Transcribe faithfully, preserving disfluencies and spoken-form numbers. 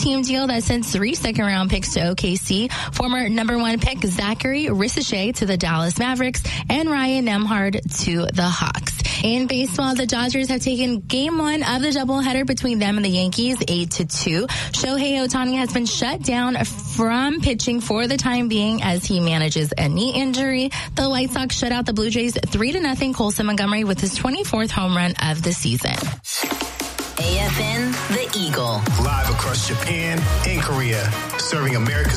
team deal that sends three second-round picks to O K C, former number one pick Zachary Risichet to the Dallas Mavericks, and Ryan Nembhard to the Hawks. In baseball, the Dodgers have taken game one of the doubleheader between them and the Yankees, eight to two. Shohei Ohtani has been shut down from pitching for the time being as he manages a knee injury. The White Sox shut out the Blue Jays three to nothing. Colson Montgomery with his twenty-fourth home run of the season. A F N, The Eagle. Live across Japan and Korea, serving America's